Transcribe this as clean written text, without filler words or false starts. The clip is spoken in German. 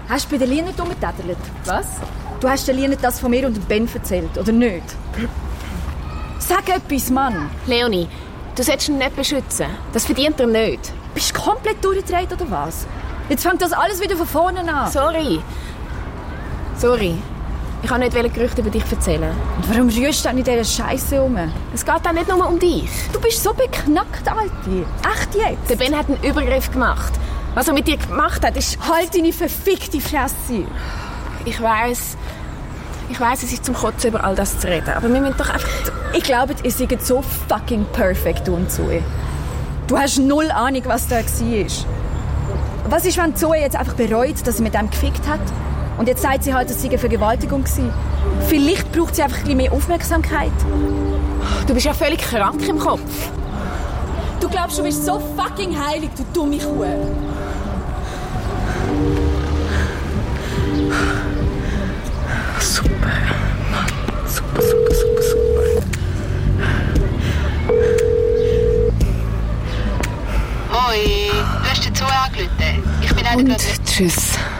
Hast du bei der Lina nicht umgetätelt? Was? Du hast der Lina das von mir und dem Ben erzählt, oder nicht? Sag etwas, Mann! Leonie, du solltest ihn nicht beschützen. Das verdient er nicht. Bist du komplett durchgedreht, oder was? Jetzt fängt das alles wieder von vorne an. Sorry. Ich wollte nicht Gerüchte über dich erzählen. Und warum rührst du denn in dieser Scheiße um? Es geht auch nicht nur um dich. Du bist so beknackt, Alte. Echt jetzt? Der Ben hat einen Übergriff gemacht. Was er mit dir gemacht hat, ist... Halt deine verfickte Fresse. Ich weiss, es ist zum Kotzen, über all das zu reden. Aber wir müssen doch einfach... Ich glaube, ihr seid so fucking perfekt, du und Zoe. Du hast null Ahnung, was da war. Was ist, wenn Zoe jetzt einfach bereut, dass sie mit dem gefickt hat? Und jetzt sagt sie halt, dass es eine Vergewaltigung war. Vielleicht braucht sie einfach ein bisschen mehr Aufmerksamkeit. Du bist ja völlig krank im Kopf. Du glaubst, du bist so fucking heilig, du dumme Kuh. Super. Super. Hoi, du hast den Zoo angerufen. Ich bin leider Und gerade nicht... tschüss.